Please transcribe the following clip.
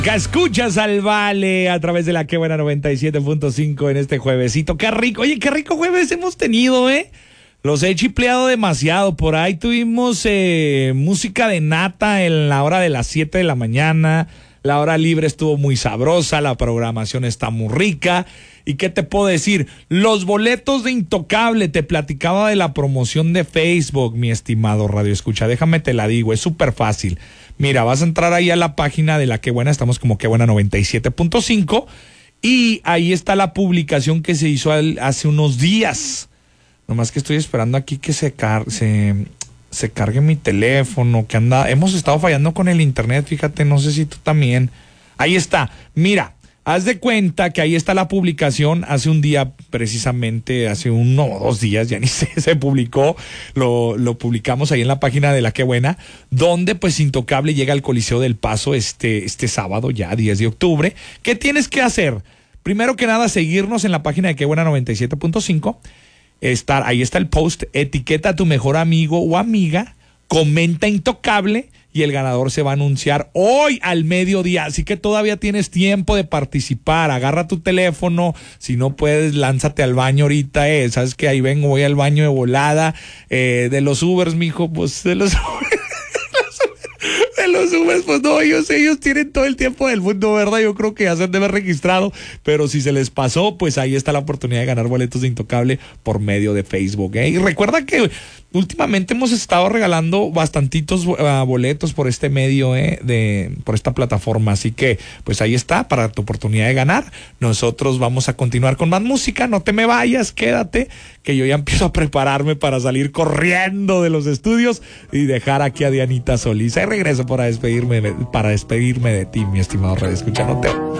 Escuchas al Vale a través de la Que Buena 97.5 en este juevesito. Qué rico, oye, qué rico jueves hemos tenido, Los he chipleado demasiado. Por ahí tuvimos música de nata en la hora de las 7 de la mañana. La hora libre estuvo muy sabrosa, la programación está muy rica. ¿Y qué te puedo decir? Los boletos de Intocable, te platicaba de la promoción de Facebook, mi estimado Radio Escucha. Déjame te la digo, es súper fácil. Mira, vas a entrar ahí a la página de la Que Buena, estamos como Que Buena 97.5 y ahí está la publicación que se hizo hace unos días. Nomás que estoy esperando aquí que se cargue mi teléfono, que hemos estado fallando con el internet, fíjate, no sé si tú también. Ahí está, mira, haz de cuenta que ahí está la publicación, hace un día precisamente, hace 1 o 2 días, ya ni sé, se publicó, lo publicamos ahí en la página de la Que Buena, donde pues Intocable llega al Coliseo del Paso este sábado, ya 10 de octubre. ¿Qué tienes que hacer? Primero que nada, seguirnos en la página de Que Buena 97.5. Ahí está el post, etiqueta a tu mejor amigo o amiga, comenta Intocable y el ganador se va a anunciar hoy al mediodía, así que todavía tienes tiempo de participar. Agarra tu teléfono, si no puedes lánzate al baño ahorita, sabes que ahí vengo, voy al baño de volada, de los Ubers, mijo, pues de los Ubers, pues no, ellos tienen todo el tiempo del mundo, ¿verdad? Yo creo que ya se han de haber registrado, pero si se les pasó, pues ahí está la oportunidad de ganar boletos de Intocable por medio de Facebook, Y recuerda que últimamente hemos estado regalando bastantitos boletos por este medio, por esta plataforma, así que pues ahí está para tu oportunidad de ganar. Nosotros vamos a continuar con más música, no te me vayas, quédate, que yo ya empiezo a prepararme para salir corriendo de los estudios y dejar aquí a Dianita Solís. Ahí regreso para despedirme de ti, mi estimado Radio Escucha, no te